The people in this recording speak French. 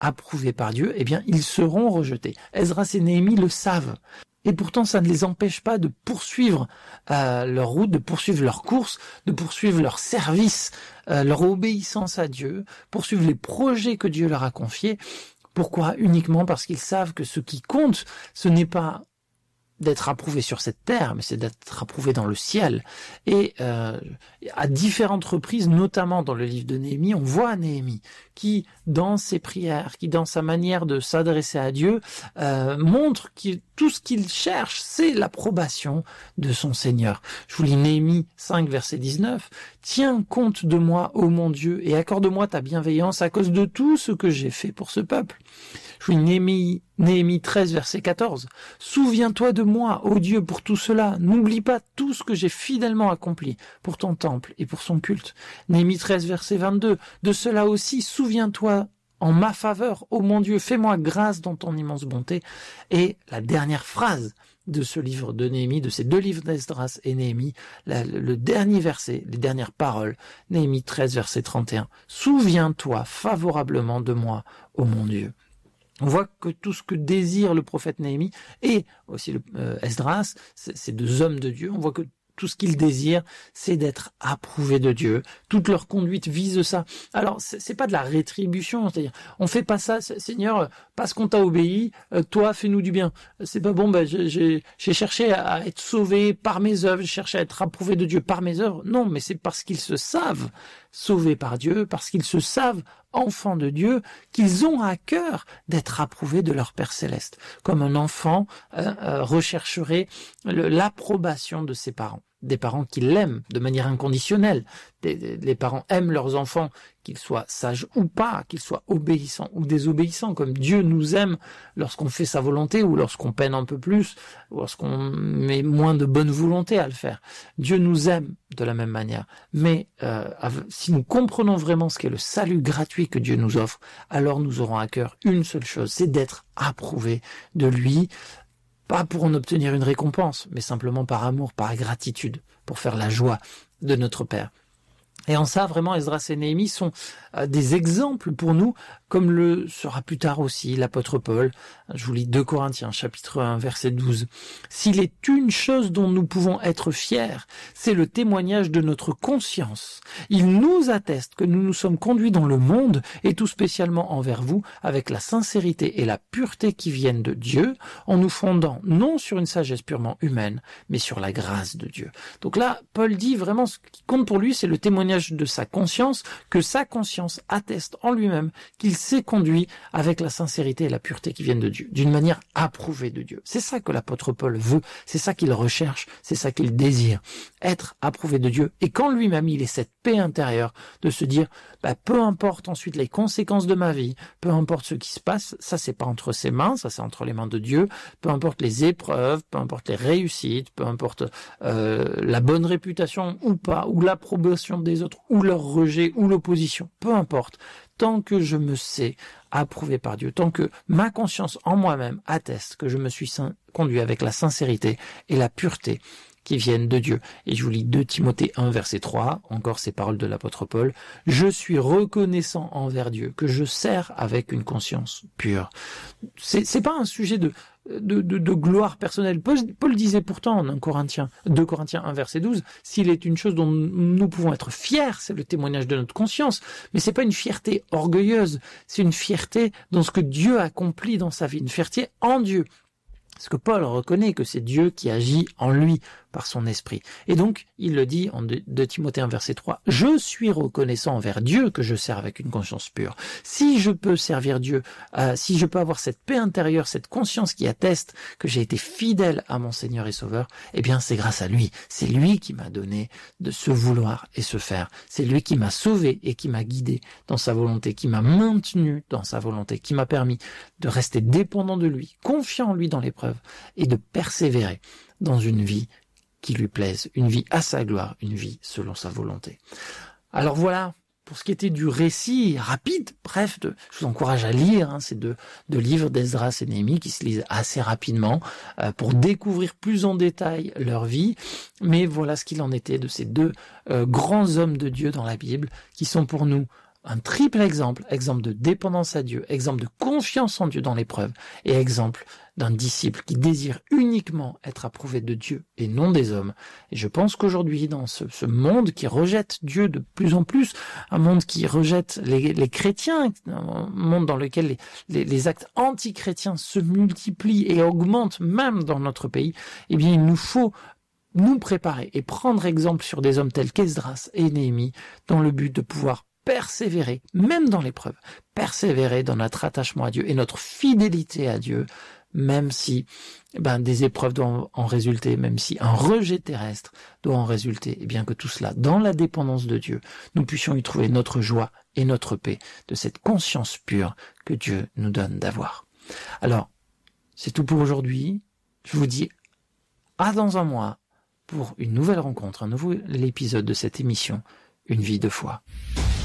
approuvés par Dieu, eh bien, ils seront rejetés. Esdras et Néhémie le savent. Et pourtant, ça ne les empêche pas de poursuivre leur route, de poursuivre leur course, de poursuivre leur service, leur obéissance à Dieu, poursuivre les projets que Dieu leur a confiés. Pourquoi? Uniquement parce qu'ils savent que ce qui compte, ce n'est pas d'être approuvé sur cette terre, mais c'est d'être approuvé dans le ciel. Et à différentes reprises, notamment dans le livre de Néhémie, on voit Néhémie qui, dans ses prières, qui dans sa manière de s'adresser à Dieu, montre que tout ce qu'il cherche, c'est l'approbation de son Seigneur. Je vous lis Néhémie 5, verset 19. « Tiens compte de moi, ô mon Dieu, et accorde-moi ta bienveillance à cause de tout ce que j'ai fait pour ce peuple. » Je vous lis Néhémie 13, verset 14. « Souviens-toi de moi, ô Dieu, pour tout cela. N'oublie pas tout ce que j'ai fidèlement accompli pour ton temple et pour son culte. » Néhémie 13, verset 22. « De cela aussi, souviens-toi en ma faveur, ô mon Dieu, fais-moi grâce dans ton immense bonté. » Et la dernière phrase de ce livre de Néhémie, de ces deux livres d'Esdras et Néhémie, le dernier verset, les dernières paroles, Néhémie 13, verset 31. « Souviens-toi favorablement de moi, ô mon Dieu. » On voit que tout ce que désire le prophète Néhémie et aussi Esdras, ces deux hommes de Dieu, on voit que tout ce qu'ils désirent, c'est d'être approuvés de Dieu. Toute leur conduite vise ça. Alors, c'est pas de la rétribution, c'est-à-dire, on fait pas ça, Seigneur, parce qu'on t'a obéi, toi, fais-nous du bien. C'est pas bon, j'ai cherché à être sauvé par mes œuvres, j'ai cherché à être approuvé de Dieu par mes œuvres. Non, mais c'est parce qu'ils se savent sauvés par Dieu, parce qu'ils se savent enfants de Dieu, qu'ils ont à cœur d'être approuvés de leur Père Céleste. Comme un enfant rechercherait l'approbation de ses parents. Des parents qui l'aiment de manière inconditionnelle. Les parents aiment leurs enfants, qu'ils soient sages ou pas, qu'ils soient obéissants ou désobéissants, comme Dieu nous aime lorsqu'on fait sa volonté ou lorsqu'on peine un peu plus, ou lorsqu'on met moins de bonne volonté à le faire. Dieu nous aime de la même manière. Mais si nous comprenons vraiment ce qu'est le salut gratuit que Dieu nous offre, alors nous aurons à cœur une seule chose, c'est d'être approuvés de lui, pas pour en obtenir une récompense, mais simplement par amour, par gratitude, pour faire la joie de notre Père. Et en ça, vraiment, Esdras et Néhémie sont des exemples pour nous, comme le sera plus tard aussi l'apôtre Paul. Je vous lis 2 Corinthiens, chapitre 1, verset 12. « S'il est une chose dont nous pouvons être fiers, c'est le témoignage de notre conscience. Il nous atteste que nous nous sommes conduits dans le monde, et tout spécialement envers vous, avec la sincérité et la pureté qui viennent de Dieu, en nous fondant non sur une sagesse purement humaine, mais sur la grâce de Dieu. » Donc là, Paul dit vraiment ce qui compte pour lui, c'est le témoignage de sa conscience, que sa conscience atteste en lui-même qu'il s'est conduit avec la sincérité et la pureté qui viennent de Dieu, d'une manière approuvée de Dieu. C'est ça que l'apôtre Paul veut, c'est ça qu'il recherche, c'est ça qu'il désire, être approuvé de Dieu. Et quand lui-même il ait cette paix intérieure de se dire, peu importe ensuite les conséquences de ma vie, peu importe ce qui se passe, ça c'est pas entre ses mains, ça c'est entre les mains de Dieu, peu importe les épreuves, peu importe les réussites, peu importe la bonne réputation ou pas, ou l'approbation des autres, ou leur rejet, ou l'opposition, peu importe, tant que je me sais approuvé par Dieu, tant que ma conscience en moi-même atteste que je me suis conduit avec la sincérité et la pureté qui viennent de Dieu. Et je vous lis 2 Timothée 1, verset 3, encore ces paroles de l'apôtre Paul. « Je suis reconnaissant envers Dieu que je sers avec une conscience pure. » C'est pas un sujet de gloire personnelle. Paul disait pourtant en 2 Corinthiens 1, verset 12, « S'il est une chose dont nous pouvons être fiers, c'est le témoignage de notre conscience. » Mais c'est pas une fierté orgueilleuse, c'est une fierté dans ce que Dieu accomplit dans sa vie, une fierté en Dieu. Parce que Paul reconnaît que c'est Dieu qui agit en lui par son esprit. Et donc, il le dit en 2 Timothée 1, verset 3, « Je suis reconnaissant envers Dieu que je sers avec une conscience pure. » Si je peux servir Dieu, si je peux avoir cette paix intérieure, cette conscience qui atteste que j'ai été fidèle à mon Seigneur et Sauveur, eh bien c'est grâce à lui. C'est lui qui m'a donné de se vouloir et se faire. C'est lui qui m'a sauvé et qui m'a guidé dans sa volonté, qui m'a maintenu dans sa volonté, qui m'a permis de rester dépendant de lui, confiant en lui dans l'épreuve et de persévérer dans une vie qui lui plaise, une vie à sa gloire, une vie selon sa volonté. Alors voilà, pour ce qui était du récit rapide, bref, je vous encourage à lire ces deux livres d'Esdras et Néhémie qui se lisent assez rapidement pour découvrir plus en détail leur vie. Mais voilà ce qu'il en était de ces 2 grands hommes de Dieu dans la Bible qui sont pour nous un triple exemple de dépendance à Dieu, exemple de confiance en Dieu dans l'épreuve, et exemple d'un disciple qui désire uniquement être approuvé de Dieu et non des hommes. Et je pense qu'aujourd'hui, dans ce monde qui rejette Dieu de plus en plus, un monde qui rejette les chrétiens, un monde dans lequel les actes anti-chrétiens se multiplient et augmentent même dans notre pays, eh bien il nous faut nous préparer et prendre exemple sur des hommes tels qu'Esdras et Néhémie dans le but de pouvoir persévérer, même dans l'épreuve, persévérer dans notre attachement à Dieu et notre fidélité à Dieu, même si des épreuves doivent en résulter, même si un rejet terrestre doit en résulter, et bien que tout cela, dans la dépendance de Dieu, nous puissions y trouver notre joie et notre paix de cette conscience pure que Dieu nous donne d'avoir. Alors, c'est tout pour aujourd'hui. Je vous dis à dans un mois pour une nouvelle rencontre, un nouvel épisode de cette émission, Une vie de foi.